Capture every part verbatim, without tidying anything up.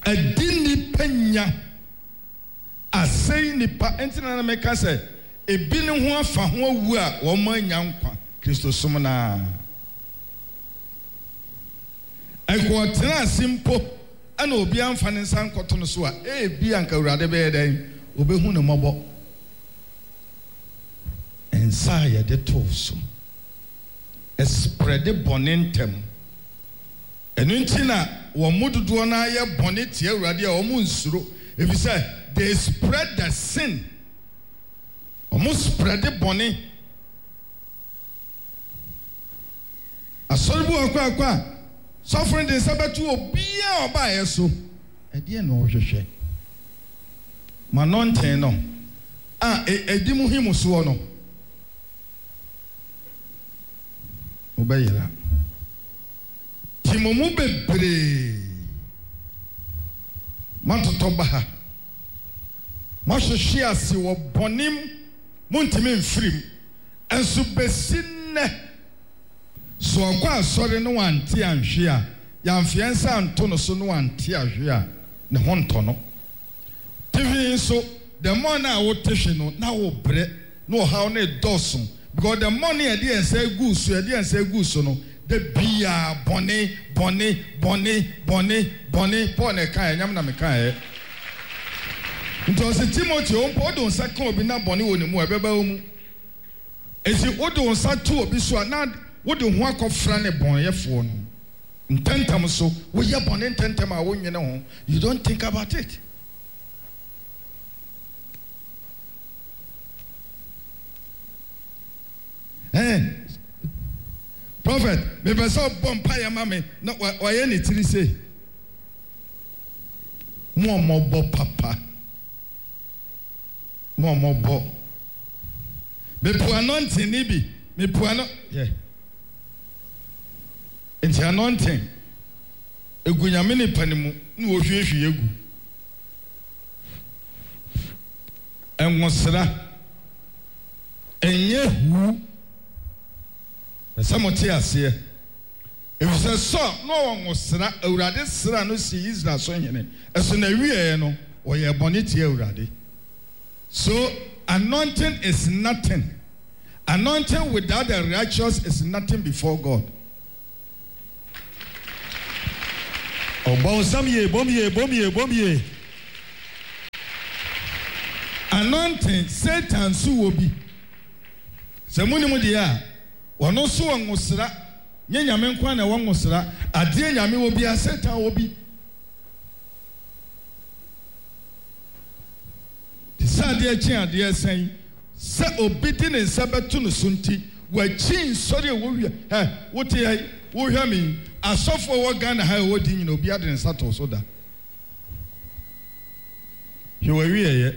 Adini penya asay nipa entina na meka say ebi ne ho afa ho awu a wo ma nya nkwa Kristo som na eko tena simpo ana obi amfa ne nsan koto no so a ebi anka urade be yeden obehu ne mobo ensa ya de toso espread bonentem enu ntina wo mududo na ye bone tie urade a wo mu nsuro if you say they spread the sin almost spread the bone asoribu akwa akwa suffering the sabatu obia oba yeso e de na ohwehwe manonten no ah edi mu himu so no obayira timomu bebre matoto baha mahwehwe ase wo bonim muntimi mfirim enso besinne so kwa sori no wanti anhwe a yamfiansa anto no so no wanti ahwe a ne ho nto no tivi so the more na wo tehwe no na wo bre no how na dosun because the money e dey say good so e dey say good so no the bia bone bone bone bone bone Paul ne kan nyam na me kan e nti Timothy o mpo do nsa kan obi na bone woni mu ebeba mu esi odo nsa to obi so na wode ho akofra ne bonyefo no ntentam so wo ye bone ntentam a wonyene ho you don't think about it. Eh prophet me be so bompa ya mame no wa ye ne tiri say mo mo bo papa mo mo bo me pu anointing ni bi me pu ano yeah enti anointing egunyame ne panimu ni wo hwehwe egu enwosra enye hu samote ase if say so no wonwosra awurade sra no si Israel so hene eso na wiye no wo ye bonite awurade. So anointing is nothing. Anointing without the righteous is nothing before God. Obosamiye bomye bomye bomye. Anointing Satan su obi. Semuni mu dia wono so wonwosra nya nyame nkwa na wonwosra ade nyame obi a Satan obi. Tisade achi ade asan se obi di ne sabetu no sunti wachi nsori wo wi eh wote ai wo hwa mi asofo wo Ghana ha wo di nyina obi ade ne sato so da he wo wi ye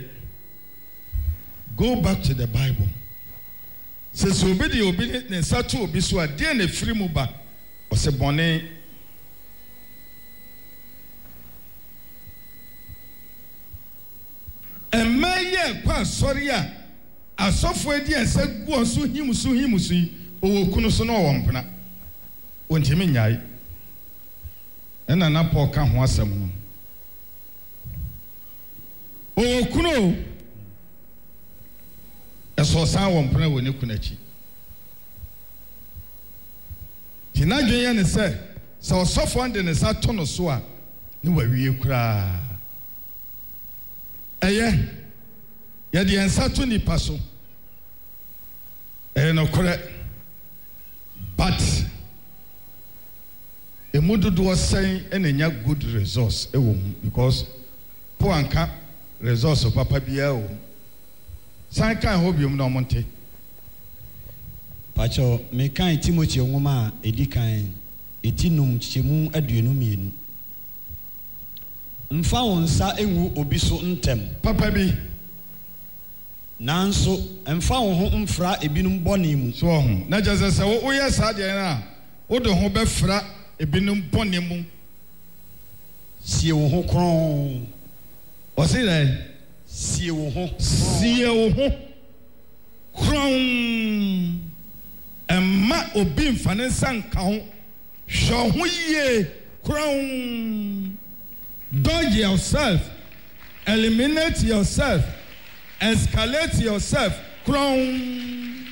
go back to the Bible. Says obi di obi ne sato obi so ade ne firi mu ba o se bone emaye kwa sori a asofo edi ense guo so him so him so o kunu so no wo mpena wontimi nyai ena na Paul ka ho asem no o kunu eso san wo mpena wo ne kunachi tinadwen ye ne se se osofo ande ne sa to no so a ne wawie kura eye ye de ensa to ni paso eh no kore but emududu say enenya good resource e wo because po anka resource papa bia o san kan hobium no monte pacho me kan Timothy nwoma edi kan etinum chichemu aduonu mienu mfa wonsa enwu obi so ntem papa bi nanso mfa wo ho mfra ebinum bone mu so ho na jase se wo ye sa de na wo de ho be fra ebinum bone mu sie wo ho kron o se dai sie wo ho sie wo ho kron emma obi mfa ne sanka ho hwo ho ye kron dodge yourself, eliminate yourself, escalate yourself. Crown.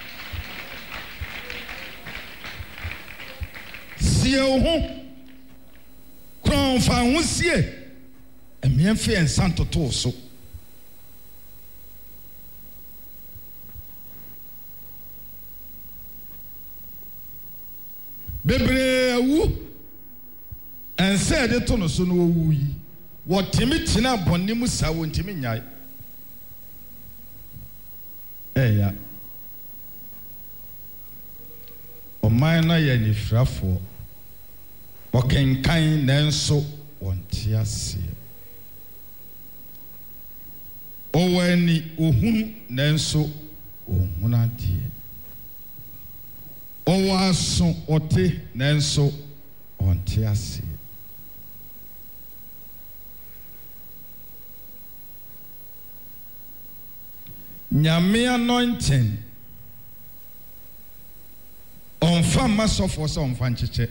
Sie ho. Crown fa ho sie. Emienfe ensan toto so. Bebre wu ense de to no so no wu yi wotimi tina bonim sa wontimi nyai eya o man na ye ni frafo o kenkan nenso wonti ase o wani ohunu nenso ohunu ade o waso ote nenso onti ase Nyame anointing on fa masofo so on fa ncheche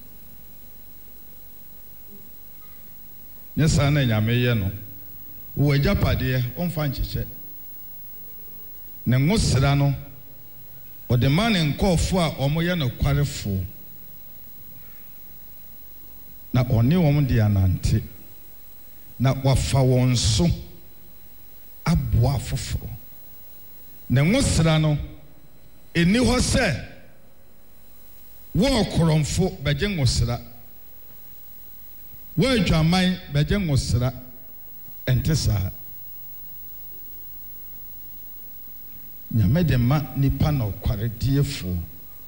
nyesa na nyame ye no wo ajapade on fa ncheche ne ngosra no o de man nkofo a omoye no kwarefo na oni wom de anante na wafa won so aboa foforo na ngosra no eni ho se wo koromfo beje ngosra wo adwaman beje ngosra entesa nyame de ma nipa na okwarediefo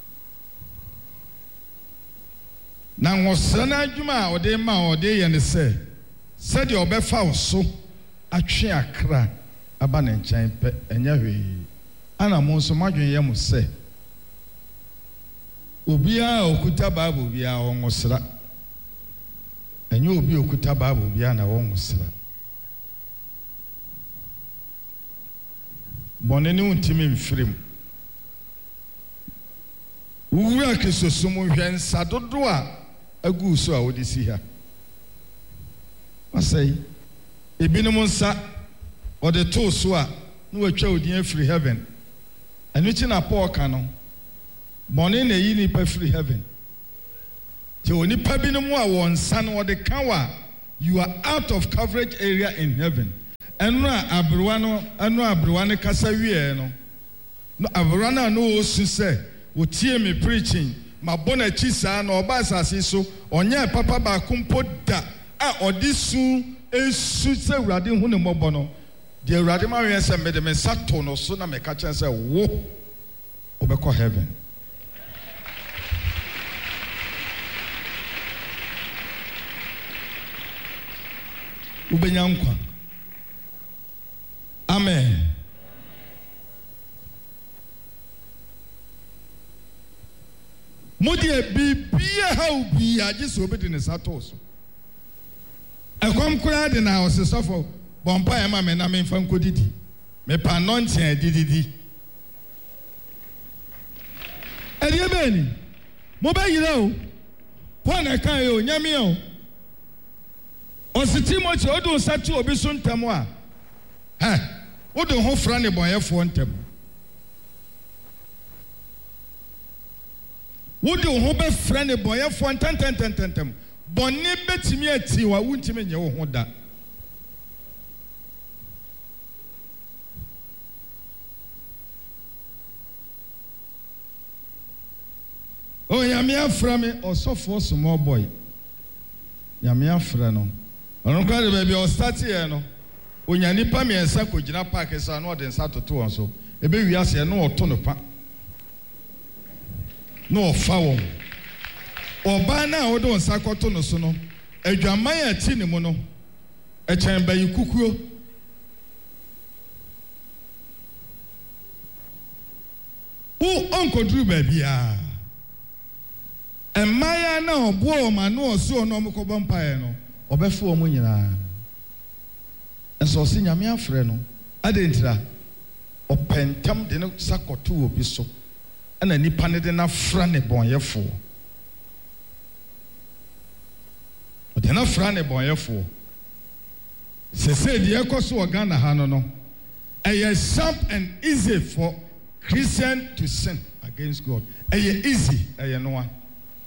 na ngosra na adwuma a ode ma ode ye ne se se de obefa wo so atwe akra aba na nkyɛn pɛ enya hwee ana mo nso madwen yɛ mo sɛ obiara okuta bible obiara ɔngosra enye obi okuta bible obiara na ɔngosra bɔne ne untimi mfirim wura kesosum hwɛ nsa dodo a agu so a wodi si ha masai ebinom nsa or the two so a no watwa odin free heaven enu chi na Paul ka no bone na yi ni pa free heaven ti oni pa bi no mu a won san wo de ka wa you are out of coverage area in heaven enu a abrewa no enu abrewa ne kasa wie no no abrewa na no osu se wo tie me preaching ma bona chi sa na oba asase so onye papa ba kumpo da a odisu esu se urade hu ne mobo no the urade ma wen se me de me sato no so na me ka chen se wo obekọ heaven ubenya nkwa amen modi bibia ha ubi age so obedi ne sato so ekom kura de na osesofo bompa e ma me na me mfa nkodidi me pa nontin adididi edi beni mo ba yira o po na kan e o nyame o ositimo che odun satu obi so ntem a ha odun ho fra ne boyefo ntem wodun ho be fra ne boyefo ntem bonni betimi ati wa wuntimi nye wo ho da oh yami afra me osofo small boy yami afra no ono kwa de baby o start here no onya nipa me ensa kogina park esa no de nsa toto won so ebe wi ase no oto no pa no ofa won oba na o do nsa koto no so no adwaman ati ne mu no e chen bayi kukuo u onkodru babia emaya na obo ma no oso no mkobo mpae no obefo omo nyina enso si nyame afre no adentira opentam de no sakoto obi so ana nipa ne de na fra ne bonyefo ode Tena fra ne bonyefo. Se se de ekoso Ghana ha no no. Eye sharp and easy for Christian to sin against God. Eye easy, eye no one.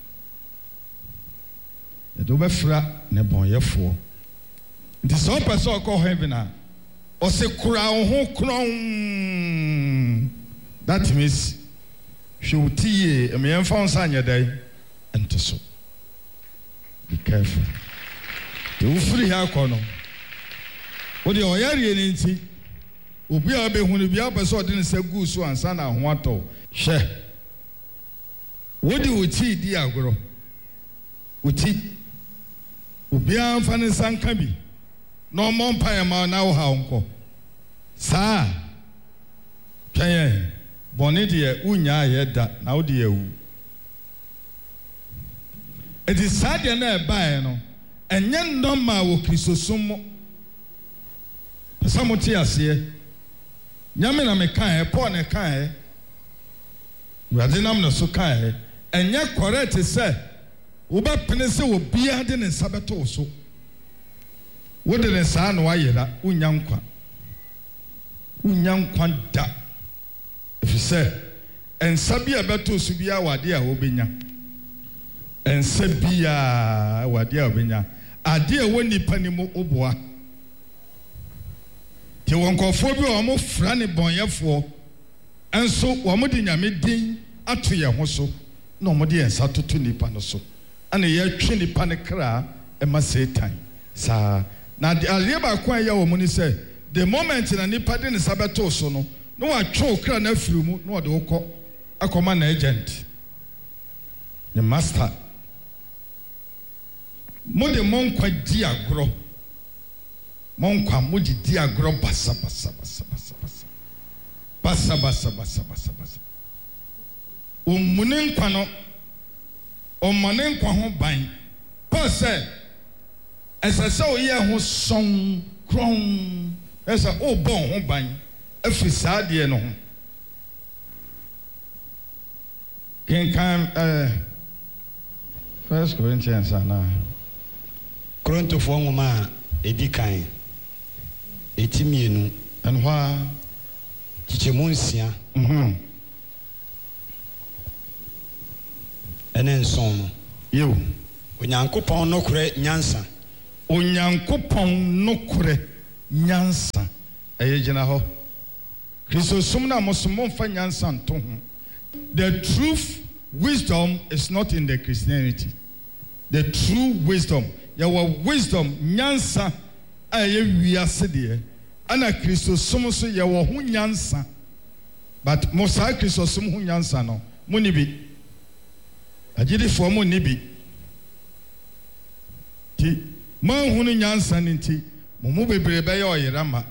The do be fra ne bonyefo. Nti so person call heaven a o se kura ho kron. That means she will tie me en fa nsa anya dai ento so. Be careful. You free here kono. What the oyare ni nti obi a be hunu bi a person de ne se gu so ansa na ho ato. Hye. What do you ti di agoro? Uti obi a fa ne sanka bi. No mo mpa ma na wo ha onko. Sa. Twen boni de unya ye da na wo de awu. It is sad na e bae no. Enye ndoma wo Kristosum. Samoti ase. Nyame na me kan e Paul na kan e. Wade nam no so kan e. Enye correct say wo ba pene se wo bia de ne nsabeto so. Wo de ne sa na wa yera unya nkwa. Unya nkwa da. If you say ensabi abeto so bia wade a wo benya. Ensabia wade a wo benya. Ade a wo nipa ni mo oboa. Ti wonkofo bi o mo fra ne bonyefo enso wo mo de nyame din ato ye ho so na mo de ensa toto nipa no so ana ye twe nipa ne kra e ma Satan sa na ade ba kwa ya wo mo ni say the moment na nipa de ne sabeto so no no wa twe kra na afiri mu no de wokọ akoma na agent the master mo de mon kwa di agro Monkwa mudi di agro basa basa basa basa basa basa basa basa basa basa umune nkwa no omane nkwa ho ban Paul say esese oye ho son kron esa o bon ho ban afiri saade no ho ken kan eh First Corinthians ana Korinto fo ngoma edikan etimienu and why chichemu nsia mhm ene nson no yo onyankopon no kure nyansa onyankopon no kure nyansa eye gina ho Christosum na mosomon fa nyansa nto ho. The truth wisdom is not in the Christianity. The true wisdom your wisdom nyansa aye wiase de ana Kristosum so ye wo ho nyansa but mosa Kristosum ho nyansa no muni bi agidi fo mo ni bi ti man hu no nyansa ni ti mo mo bebre be ye oyera ma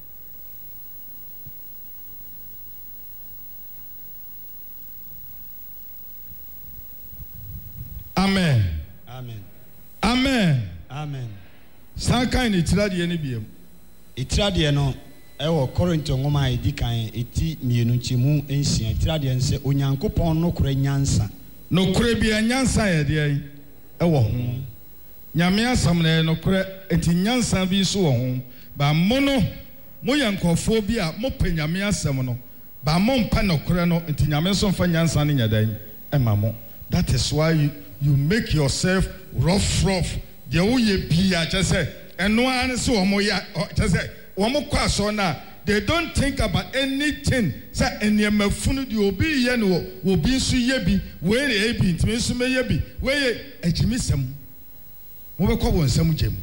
amen amen amen amen Sanka ni tirade ni biem. Itirade no e wo Korinto ngoma edikan eti mienu nchemu ensia itirade nse onyankopon no kure nyansa No kure bia nyansa ye de e wo ho. Nyame asam na no kure eti nyansa bi so wo ho. Ba mo no mo yankofo bi a mo pe nyame asam no. Ba mo mpa no kure no eti nyame so mfa nyansa ne nyadan e ma mo. That is why you, you make yourself rough rough. They will be a just say, and no one so moya just say, one more question now. They don't think about anything. Say, and your mafunu di obi yen will be so yebi, where a be, to me, so may be, where a jimism. Move call on some gem.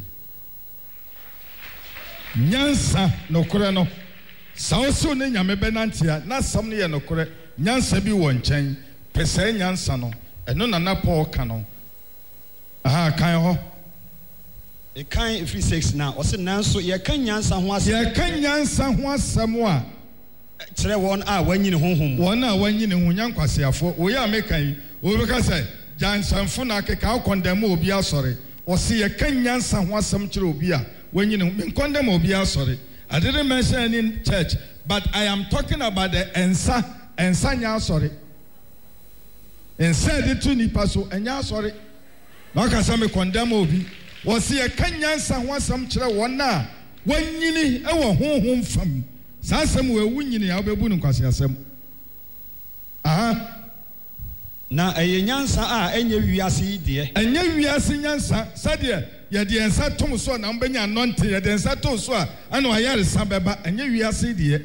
Nyansa no corano. Sao soon in Yamebenantia, not some near no correct. Nyansa be one chain, Pese Nyansano, and none another canon. Aha, kind of. E kan three six na o se nanso ye kan nyansa ho asem ye kan nyansa ho asem a kire won a wanyine honhom won a wanyine ho nyankwaseafo wo ya mekan wo be ka say jansanfo na keka condemn obi asore o se ye kan nyansa ho asem kire obi a wanyine me condemn obi asore. I didn't mention any in church, but I am talking about the ensa ensa nya asore ensa de tu nipa so enya asore na ka say me condemn obi wɔsi yɛ ka nyansa ho asɛm kyerɛ wɔn a wɔnyini ɛwɔ honhom fam saa asɛm wɔ ewu nyini a wɔbɛbu no nkwasi asɛm aha na ɛyɛ nyansa a ɛnyɛ wiase yi deɛ ɛnyɛ wiase nyansa sɛdeɛ yɛde nsa tom so na mbɛnya anɔnte yɛde nsa tom so a ɛna ɔyaresa bɛba ɛnyɛ wiase deɛ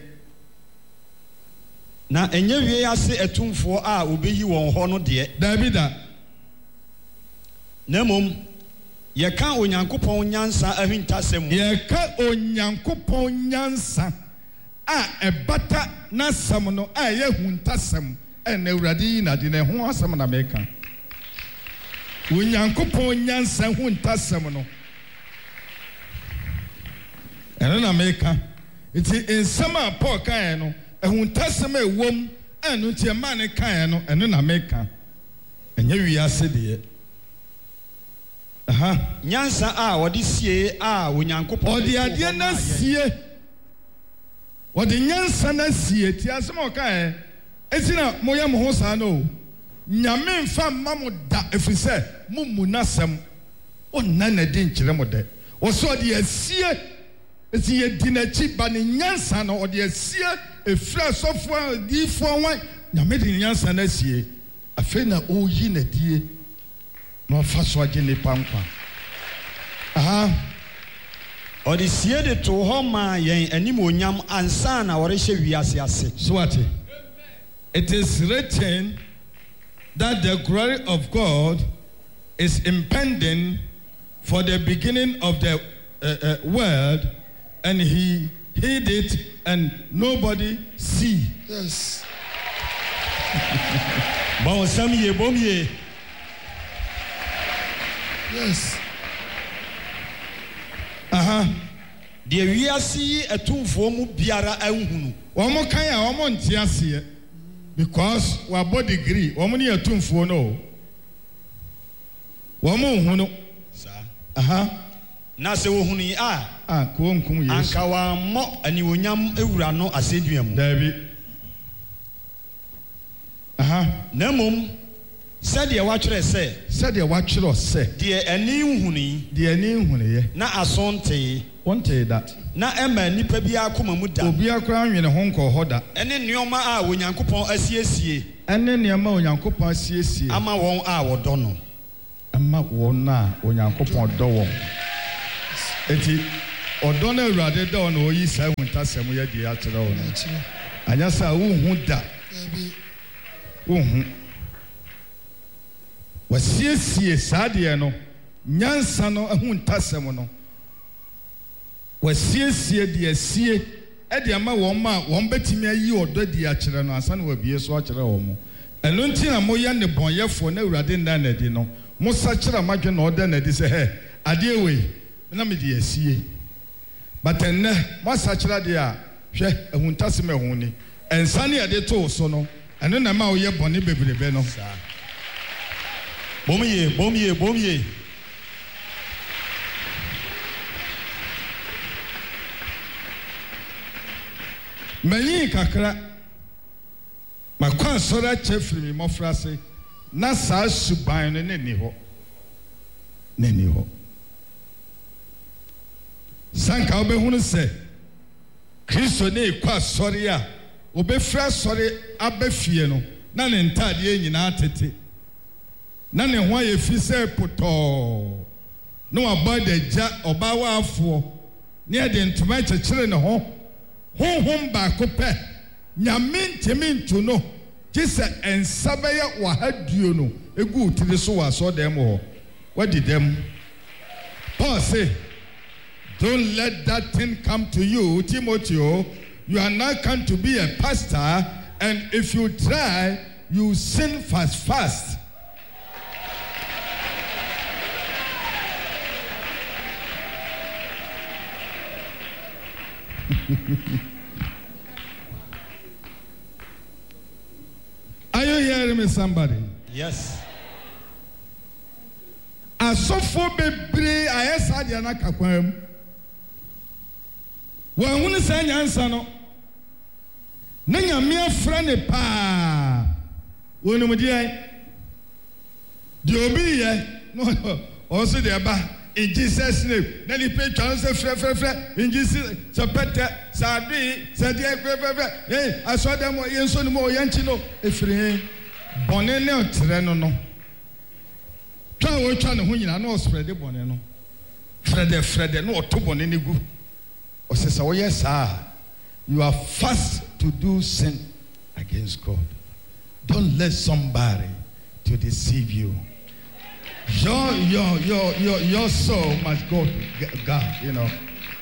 na ɛnyɛ wiase ɛtumfoɔ a obeyi wɔn hɔ no deɛ daabi da na mmom yɛka onyankopɔn nyansa ahintasɛm yɛka onyankopɔn nyansa a ɛbata n'asɛm no a ɛyɛ huntasɛm ɛna awurade yi na de ne ho asɛm na mɛka onyankopɔn nyansa huntasɛm no ɛno na mɛka nti nsɛm a Paul kaeɛ no ɛhuntasɛm a ɛwom ɛno nti ɛma ne kaeɛ no ɛno na mɛka ɛnyɛ wiase deɛ aha nyansa a wɔde sie a onyankopɔn ɔde adeɛ na sie ɔde nyansa na sie ti asɛm ɔkaeɛ eti na moyɛ mo ho saa no nyame mfa mma mo da ɛfiri sɛ mummu n'asɛm ɔnna na di nkyerɛ mo dɛ wɔsɛ ɔde asie eti yɛdi n'akyi ba ne nyansa no ɔde asie efiri asɔfoɔ diifoɔ wɔn nyame de nyansa na asie afei na ɔyi n'adie na ɔfa so agye nipa nkwa aha ɔde sie de to hɔ ma yɛn anim onyam ansa na wɔrehyɛ wiase ase so ate it is written that the glory of God is impending for the beginning of the uh, uh, world, and he hid it and nobody see. Yes. Bon samye bomye. Yes. Aha. De wiase etumfo mu biara anhunu. Omo kan ya omo ntia ase because we have degree omo ne atumfo no. Omo hunu. Sa. Aha. Na se wo hunu a ah ko nkum Yesu. Anka wa mo ani onyam ewura no asedua mu. David. Aha. Na mom said ye watchere se said ye watchere se de ani nhunu de ani nhunu ye na asonte wonte that na ema nipa bia akoma mu da obi akwa anwene ho nkɔ hɔ da ene nneoma a onyankopɔn asiesie ene nneoma onyankopɔn asiesie ama wɔn a wɔdɔ no ama wɔn a onyankopɔn dɔ wɔn eti ɔdɔ na awurade dɔ na oyi saa huntasɛm yɛ de akyerɛ wɔn anya sa wo hu da wo hu wasiesie saa deɛ no nyansa no huntasɛm no wasiesie deɛ sie ɛde ama wɔn ma wɔn betumi ayi ɔdɔ di akyerɛ no ansa na wabie so akyerɛ wɔn ɛno nti na moyɛ ne bɔnyɛfoɔ na awurade nda na di no mo sa kyerɛ amadwe na ɔda na di sɛ hɛ adeɛ wei na me de asie but ɛnɛ mo asa kyerɛ deɛ a hwɛ ahuntasɛm ɛho ni ɛnsa ne yɛde too so no ɛno na ma woyɛ bɔne bebrebe no bomye bomye bomye manyi kakra makwa asɔre akyɛ firi me mmɔfra ase na saa suban no ne ni hɔ ne ni hɔ sanka wobɛhunu sɛ kristo ne ɛkɔ asɔre a obɛfiri asɔre aba fie no na ne ntadeɛ nyinaa tete na ne ho ayɛ fi sɛ potɔɔ na wabɔ adagya ɔbaa waafoɔ ne yɛde ntoma kyekyere ne ho honhom baako pɛ nyame ntimi nto no gye sɛ ɛnsa bɛyɛ wahaduo no egu tiri so wɔ asɔdan mu hɔ wadi dɛm Paul say don't let that thing come to you Timothy you are now come to be a pastor and if you try you sin fast fast Are you hearing me, somebody? Yes. Asofo bebre ayesa de na kakwam. Wa hunu sa nyansa no. Na nyame afra ne pa. Wonum de ai. De obi ye no o se de ba in Jesus' name. Then he paid chance fre fre fre in Jesus. So better Sabi said yeah fre fre fre. Hey, I saw them yen so no more yanchino. Efre bonne ne otre no no. Twa wo twa ne ho nyina no spread bonne no. Frede frede no oto bonne ne gu. O se sa wo yes sir. You are fast to do sin against God. Don't let somebody to deceive you. Your your your your your soul must go to God, you know.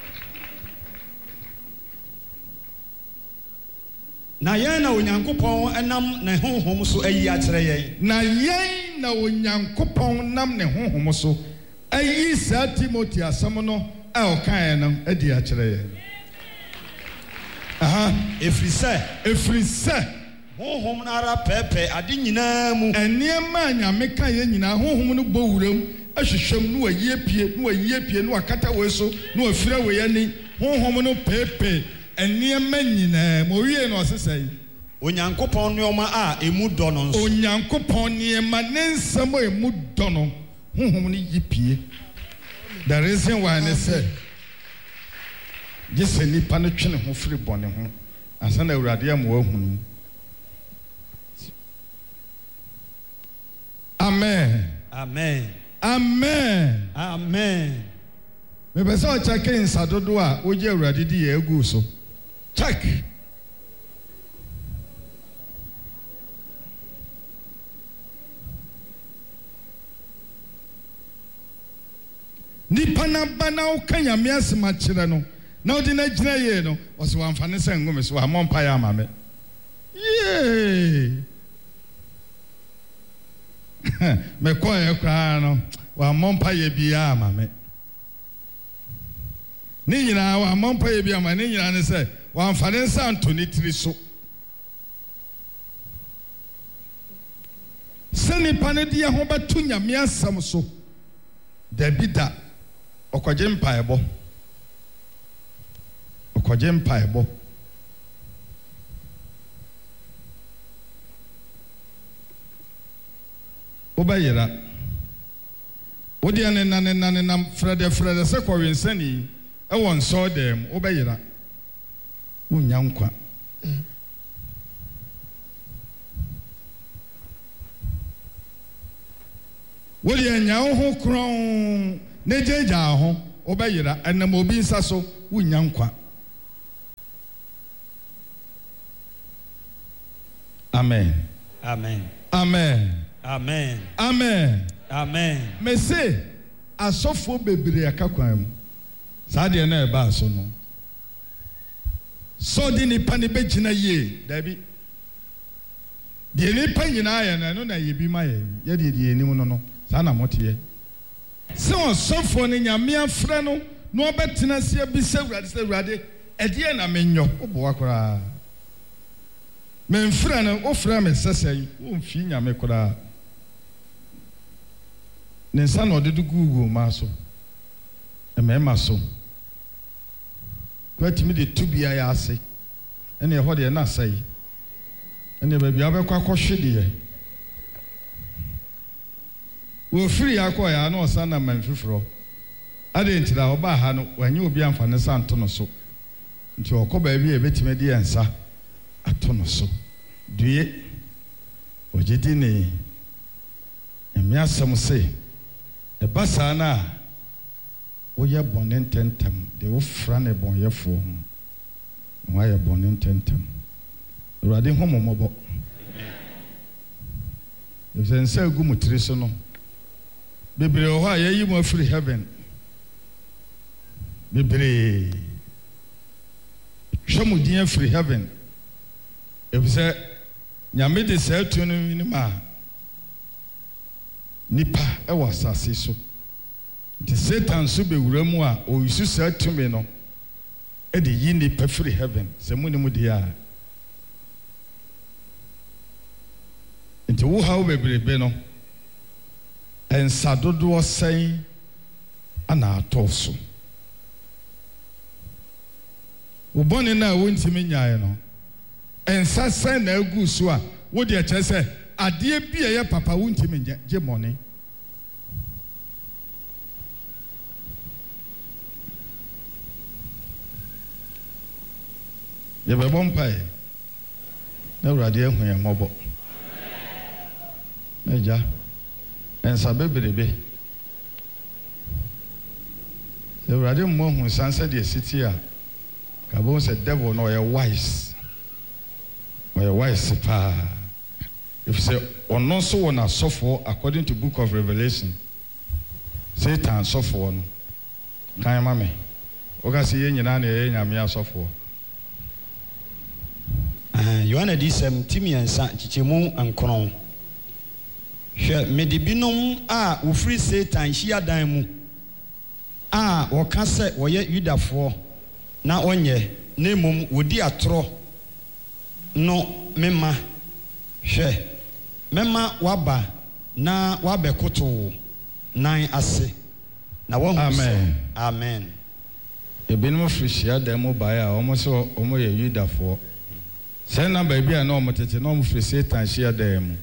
Na yen na onyankopon enam ne honhom so ayi akyere yen. Na yen na onyankopon nam ne honhom so ayi sa Timothy asam no a o kan nam adi akyere yen. Aha, efrise efrise honhom na ara pepe ade nyina mu eniema nyame kan ye nyina honhom no bowuram ahwehwem no ayie pie no ayie pie no akata we so no afira we yani honhom no pepe eniema nyina mo wie no osesai onyankopon neoma a emu do no nso onyankopon niema nensam emu do no honhom no yipie. The reason why I say just any pa no twene ho firi bone ho asa na awurade am wa hunu. Amen. Amen. Amen. Amen. Me be so check in sadodo a oje awurade di ye egu so. Check. Nipa na bana o kanya me asema kire no na odi na gina ye no o se wamfane se ngome so amon pa ya mame. Yee. Me ko ye kra no wa mompa ye bia ma me ni nyina wa mompa ye bia ma ni nyina ne se wa mfane nsa Anthony tiri so sani pane dia ho batu nyame asam so Dabida okoje mpa ebo okoje mpa ebo obayira odi ane nane nane nam frede frede se ko wensani e won so dem obayira unya nkwa wodi anya ho kron ne jeja ho obayira enam obi nsa so unya nkwa. Amen. Amen. Amen. Amen. Amen. Amen. Me say asofo bebre akakwan mu. Sa de na e ba so no. So di ni pa ne begina ye, dabi. De ni pa nyina ya na no na ye bi ma ye. Ye de de enim no no. Sa na motie. Se osofo ne nyame afra no, no obetena se bi se wurade se wurade, e de na menyo, obo akora. Men fra no, o fra me sesai, o mfi nyame kora. Nensa no de gugu ma so e me ma so kwatimi de tubia ya ase ene ho de na sai ene ba bia be kwa kwhwede ye wo firi akoya na osa na man fifro ade ntira oba ha no wanye obi amfa ne santo no so nti okoba bi e betime de ensa ato no so duye ojidi ne emi asem se e basa na wo ye bonen tentem de wo fra ne bon ye fo wo ye bonen tentem urade homomobo if sen say gu mutiri so no bebre ho a ye yi mo free heaven bebre shomu din free heaven if say nyame de say tunu ni ma nipa e wasase so the Satan so be wuramu a o yisu sa tumi no e de yi nipa free heaven se mu ni mu dia nti wo ha wo bebrebe no ensadodo osen ana atoso wo bone na wo ntimi nyae no ensasen na agu so a wo de kyese ade bi eye papa wo ntimi je money ye be bompai na urade ehu ye mobo meja ensa beberebe the urade mo hu sansa de city a kabo se devil no ye wise or wise pa if say ono so wona sofo according to book of Revelation Satan sofo no kan ma me oga se ye nyina na ye nyame asofo ah Yohana di sem timiensa chichemu ankono hwe medibinom a ofri Satan hia dan mu a woka se woye Yudafo na onye na mum wodi atro no mema hwe mema waba na wabekoto nan ase na wo amen amen ebinum frisia da mu bae a omo so omo ye Yudafo se na ba bia na omo tete na omo fri Satan hia da mu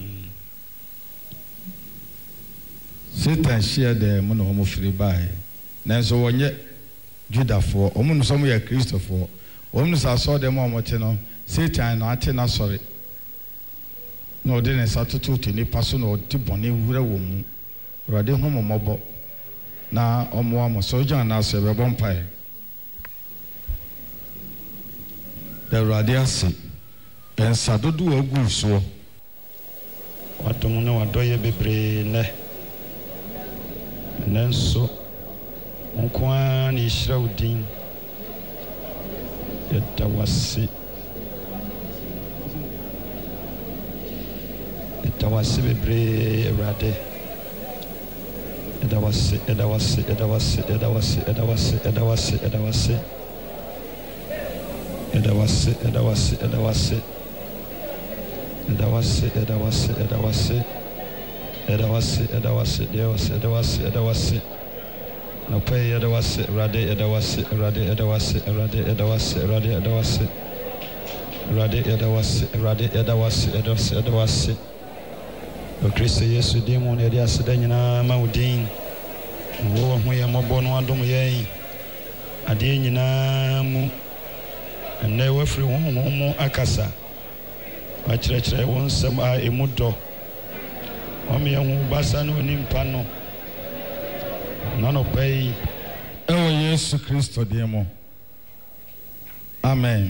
Satan hia da mu na omo fri bae na so wonye Judafo omo no so mo ye Kristofo omo no sa so da mu omo te no Satan na ate na sorry no de ne satoto te ni paso no de bone wura wo mu rade homo mobo na omo amo soja na se be bompai the radiasi pensa dodo agu so wadom ne wadoye bebre ne nenso onkwa ni shraudin yetawasi yetawasi bebre rade edawasi edawasi edawasi edawasi edawasi edawasi edawasi edawasi edawasi edawasi edawasi edawasi edawasi edawasi edawasi edawasi edawasi edawasi no pay edawasi rade edawasi rade edawasi rade edawasi rade edawasi rade edawasi rade edawasi edawasi edawasi o Kristo Yesu demo ne dia seda nyina ma udin wo ho ye mobo no adom ye ade nyina mu ene wafri ho ho mu akasa a kyerɛkyerɛ won nsɛm a emu dɔ ɔme ho basa no nimpa no na no pai ewo Yesu Kristo demo amen.